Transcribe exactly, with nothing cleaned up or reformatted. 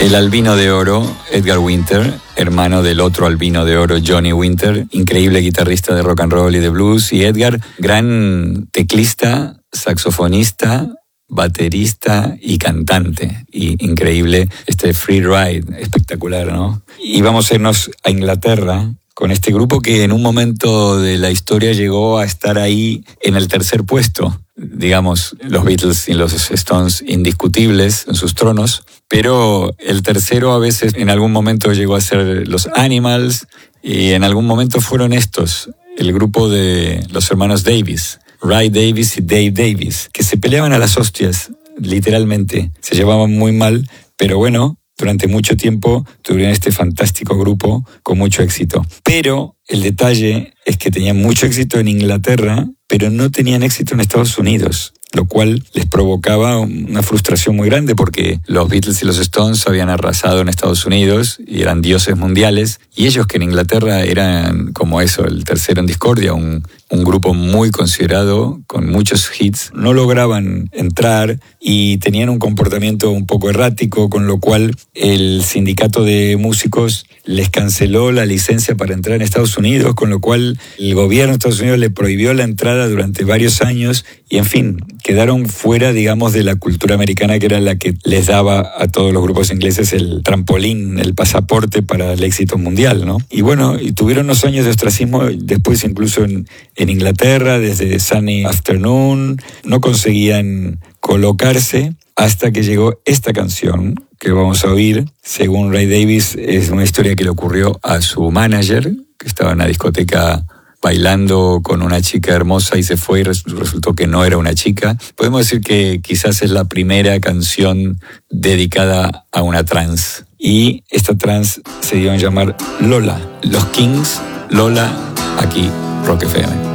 El albino de oro, Edgar Winter, hermano del otro albino de oro, Johnny Winter, increíble guitarrista de rock and roll y de blues. Y Edgar, gran teclista, saxofonista, baterista y cantante. Y increíble este Free Ride, espectacular, ¿no? Y vamos a irnos a Inglaterra con este grupo que en un momento de la historia llegó a estar ahí en el tercer puesto. Digamos, los Beatles y los Stones indiscutibles en sus tronos, pero el tercero a veces en algún momento llegó a ser los Animals y en algún momento fueron estos, el grupo de los hermanos Davis, Ray Davis y Dave Davis, que se peleaban a las hostias, literalmente, se llevaban muy mal, pero bueno, durante mucho tiempo tuvieron este fantástico grupo con mucho éxito. Pero el detalle es que tenían mucho éxito en Inglaterra, pero no tenían éxito en Estados Unidos, lo cual les provocaba una frustración muy grande porque los Beatles y los Stones habían arrasado en Estados Unidos y eran dioses mundiales, y ellos que en Inglaterra eran como eso, el tercero en discordia, un, un grupo muy considerado, con muchos hits, no lograban entrar y tenían un comportamiento un poco errático, con lo cual el sindicato de músicos les canceló la licencia para entrar en Estados Unidos, con lo cual el gobierno de Estados Unidos le prohibió la entrada durante varios años y, en fin, quedaron fuera, digamos, de la cultura americana, que era la que les daba a todos los grupos ingleses el trampolín, el pasaporte para el éxito mundial, ¿no? Y bueno, y tuvieron unos años de ostracismo después incluso en, en Inglaterra, desde Sunny Afternoon, no conseguían colocarse hasta que llegó esta canción que vamos a oír. Según Ray Davis, es una historia que le ocurrió a su manager, que estaba en una discoteca bailando con una chica hermosa y se fue y resultó que no era una chica. Podemos decir que quizás es la primera canción dedicada a una trans. Y esta trans se dio a llamar Lola. Los Kings, Lola, aquí, Rock F M.